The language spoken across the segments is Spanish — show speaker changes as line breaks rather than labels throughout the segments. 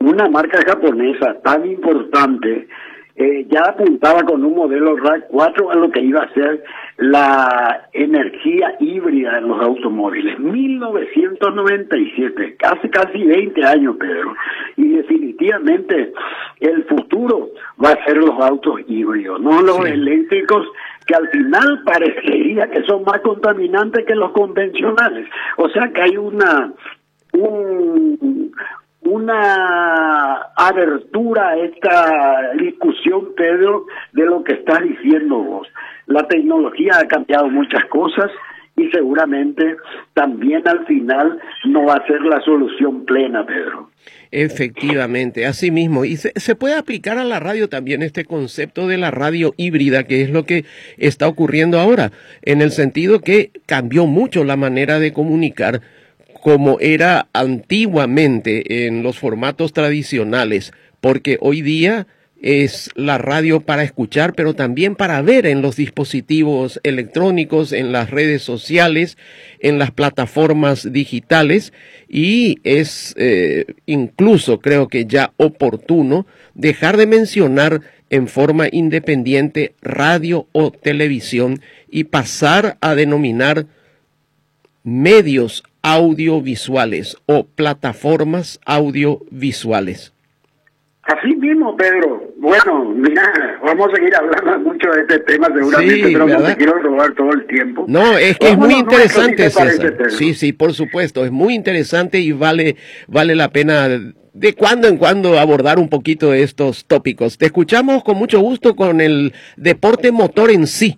una marca japonesa tan importante ya apuntaba con un modelo RAV4 a lo que iba a ser la energía híbrida en los automóviles. 1997, casi 20 años, Pedro. Y definitivamente el futuro va a ser los autos híbridos, no los eléctricos, que al final parecería que son más contaminantes que los convencionales. O sea que hay una abertura a esta discusión, Pedro, de lo que estás diciendo vos. La tecnología ha cambiado muchas cosas y seguramente también al final no va a ser la solución plena, Pedro.
Efectivamente, así mismo. Y se puede aplicar a la radio también este concepto de la radio híbrida, que es lo que está ocurriendo ahora, en el sentido que cambió mucho la manera de comunicar como era antiguamente en los formatos tradicionales, porque hoy día es la radio para escuchar, pero también para ver en los dispositivos electrónicos, en las redes sociales, en las plataformas digitales, y es incluso creo que ya oportuno dejar de mencionar en forma independiente radio o televisión y pasar a denominar medios audiovisuales o plataformas audiovisuales.
Así mismo, Pedro. Bueno, mira, vamos a seguir hablando mucho de este tema seguramente, pero no te quiero robar todo el tiempo.
No, es que es muy interesante, César. Sí, por supuesto, es muy interesante y vale la pena de cuando en cuando abordar un poquito de estos tópicos. Te escuchamos con mucho gusto con el deporte motor en sí.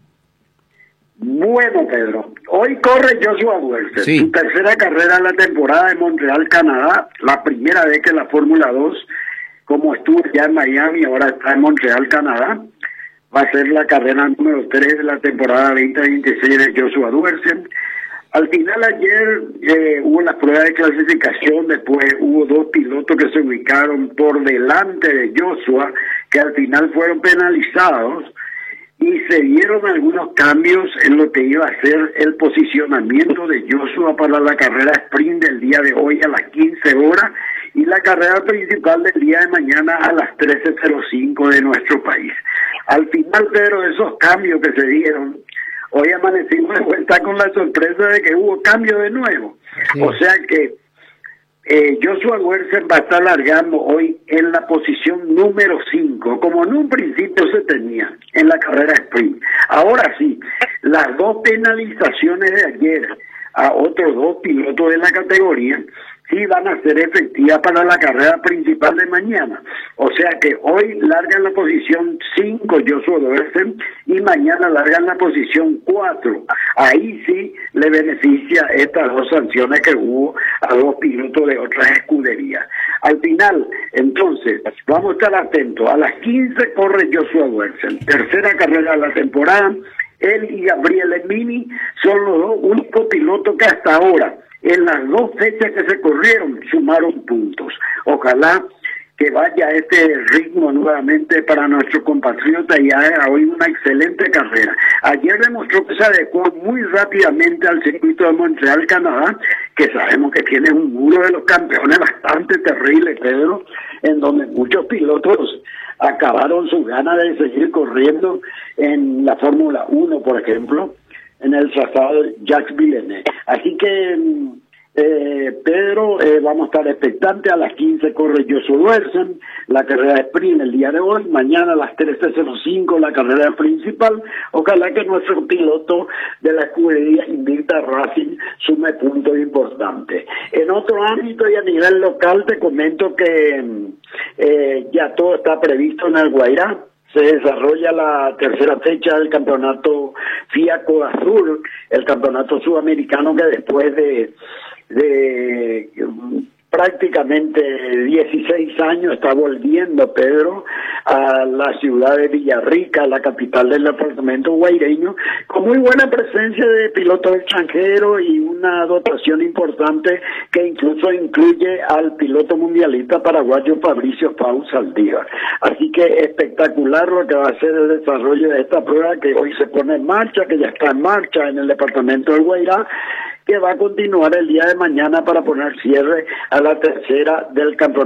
Bueno, Pedro, hoy corre Joshua Duerce, su tercera carrera en la temporada de Montreal, Canadá, la primera vez que la Fórmula 2, como estuvo ya en Miami, ahora está en Montreal, Canadá, va a ser la carrera número 3 de la temporada 2026 de Joshua Duerce. Al final ayer hubo la prueba de clasificación, después hubo dos pilotos que se ubicaron por delante de Joshua, que al final fueron penalizados, y se dieron algunos cambios en lo que iba a ser el posicionamiento de Joshua para la carrera sprint del día de hoy a las 15 horas y la carrera principal del día de mañana a las 13:05 de nuestro país. Al final, Pedro, de esos cambios que se dieron, hoy amanecimos de vuelta con la sorpresa de que hubo cambio de nuevo. Sí. O sea que Joshua Duerce va a estar largando hoy en la posición número 5, como en un principio se tenía en la carrera sprint. Ahora sí, las dos penalizaciones de ayer a otros dos pilotos de la categoría sí van a ser efectivas para la carrera principal de mañana. O sea que hoy largan la posición 5 Joshua Duerce y mañana largan la posición 4. Ahí sí le beneficia estas dos sanciones que hubo a dos pilotos de otras escuderías. Al final, entonces, vamos a estar atentos. A las 15 corre Joshua Duerce, tercera carrera de la temporada. Él y Gabriel Emini son los dos únicos pilotos que hasta ahora, en las dos fechas que se corrieron, sumaron puntos. Ojalá que vaya este ritmo nuevamente para nuestro compatriota y haga hoy una excelente carrera. Ayer demostró que se adecuó muy rápidamente al circuito de Montreal, Canadá, que sabemos que tiene un muro de los campeones bastante terrible, Pedro, en donde muchos pilotos acabaron sus ganas de seguir corriendo en la Fórmula 1, por ejemplo, en el trazado de Jacques Villeneuve. Así que, Pedro, vamos a estar expectantes. A las 15 corre Joshua Duerce, la carrera de sprint el día de hoy. Mañana a las 13:05 la carrera principal. Ojalá que nuestro piloto de la escudería Invicta Racing sume puntos importantes. En otro ámbito y a nivel local te comento que ya todo está previsto en el Guairá. Se desarrolla la tercera fecha del campeonato FIA Coda Azul, el campeonato sudamericano que después de prácticamente 16 años está volviendo, Pedro, a la ciudad de Villarrica, la capital del departamento guaireño, con muy buena presencia de pilotos extranjeros y una dotación importante que incluso incluye al piloto mundialista paraguayo Fabricio Pau Saldívar. Así que espectacular lo que va a ser el desarrollo de esta prueba que hoy se pone en marcha, que ya está en marcha en el departamento del Guairá, que va a continuar el día de mañana para poner cierre a la tercera del campeonato.